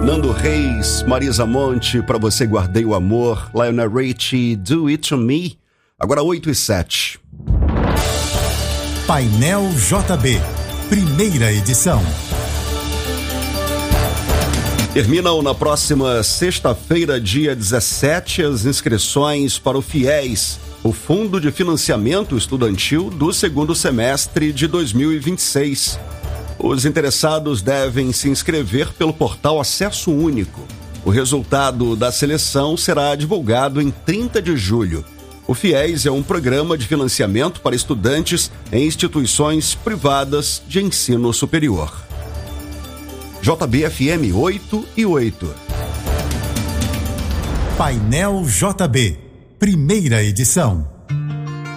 Nando Reis, Marisa Monte, Pra Você Guardei o Amor, Lionel Richie, Do It To Me. Agora 8h07. Painel JB, primeira edição. Terminam na próxima sexta-feira, dia 17, as inscrições para o FIES, o Fundo de Financiamento Estudantil do segundo semestre de 2026. Os interessados devem se inscrever pelo portal Acesso Único. O resultado da seleção será divulgado em 30 de julho. O FIES é um programa de financiamento para estudantes em instituições privadas de ensino superior. JB-FM 8/8. Painel JB, primeira edição.